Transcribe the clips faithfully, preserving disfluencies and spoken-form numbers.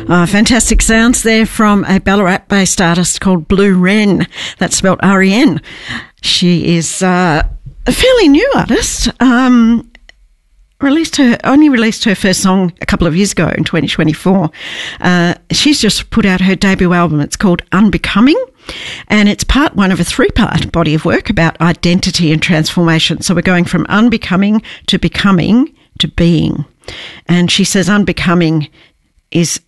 Uh, fantastic sounds there from a Ballarat-based artist called Blue Wren. That's spelled R E N. She is uh, a fairly new artist. Um, released her only released her first song a couple of years ago in twenty twenty-four. Uh, she's just put out her debut album. It's called Unbecoming, and it's part one of a three-part body of work about identity and transformation. So we're going from unbecoming to becoming to being. And she says unbecoming is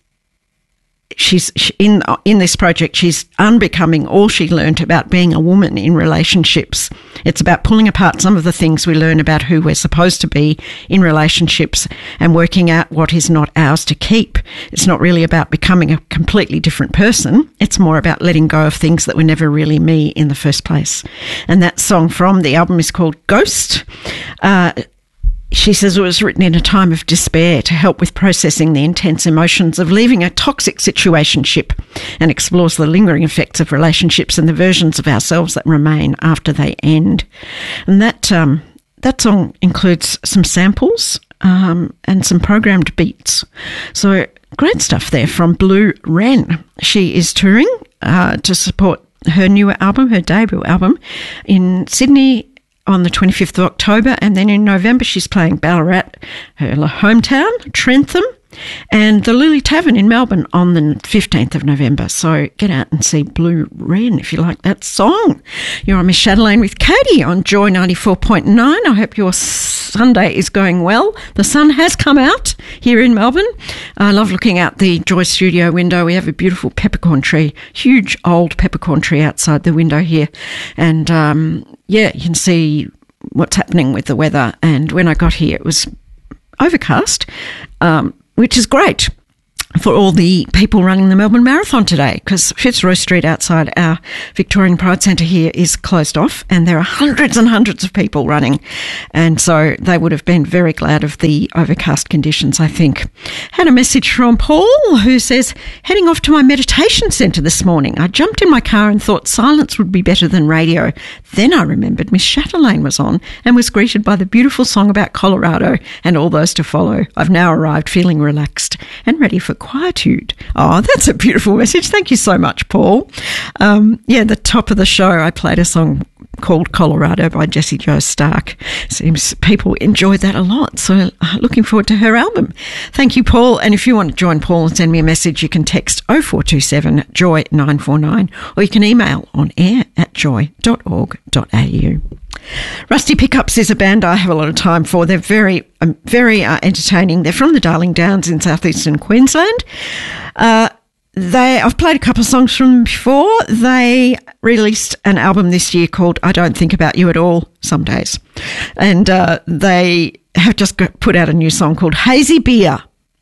she's in in this project she's unbecoming all she learnt about being a woman in relationships. It's about pulling apart some of the things we learn about who we're supposed to be in relationships and working out what is not ours to keep. It's not really about becoming a completely different person. It's more about letting go of things that were never really me in the first place. And that song from the album is called Ghost. Uh, She says it was written in a time of despair to help with processing the intense emotions of leaving a toxic situationship, and explores the lingering effects of relationships and the versions of ourselves that remain after they end. And that um, that song includes some samples um, and some programmed beats. So great stuff there from Blue Wren. She is touring uh, to support her newer album, her debut album, in Sydney on the twenty-fifth of October, and then in November she's playing Ballarat, her hometown, Trentham, and the Lily Tavern in Melbourne on the fifteenth of November. So get out and see Blue Wren if you like that song. You're on Miss Chatelaine with Katie on Joy ninety-four point nine. I hope your Sunday is going well. The sun has come out here in Melbourne. I love looking out the Joy studio window. We have a beautiful peppercorn tree, huge old peppercorn tree outside the window here. And um, yeah, you can see what's happening with the weather. And when I got here, it was overcast, um, which is great for all the people running the Melbourne Marathon today, because Fitzroy Street outside our Victorian Pride Centre here is closed off, and there are hundreds and hundreds of people running, and so they would have been very glad of the overcast conditions, I think. Had a message from Paul who says, heading off to my meditation centre this morning. I jumped in my car and thought silence would be better than radio. Then I remembered Miss Chatelaine was on and was greeted by the beautiful song about Colorado and all those to follow. I've now arrived feeling relaxed and ready for quietude. Oh, that's a beautiful message. Thank you so much, Paul. Um, yeah, the top of the show, I played a song called Colorado by Jessie Jo Stark. Seems people enjoyed that a lot. So uh, looking forward to her album. Thank you, Paul. And if you want to join Paul and send me a message, you can text oh four two seven joy nine four nine, or you can email on air at joy dot org dot a u. Rusty Pickups is a band I have a lot of time for. They're very, um, very uh, entertaining. They're from the Darling Downs in southeastern Queensland. Uh, they, I've played a couple of songs from them before. They released an album this year called I Don't Think About You at All Some Days. And uh, they have just got, put out a new song called Hazy Beer,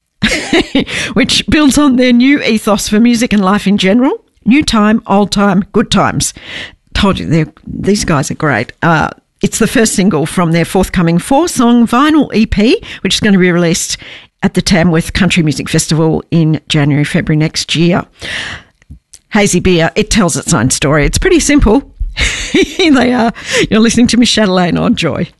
which builds on their new ethos for music and life in general. New time, old time, good times. Told you these guys are great. Uh, it's the first single from their forthcoming four-song vinyl E P, which is going to be released at the Tamworth Country Music Festival in January, February next year. Hazy Beer, it tells its own story. It's pretty simple. Here they are. You're listening to Miss Chatelaine on Joy.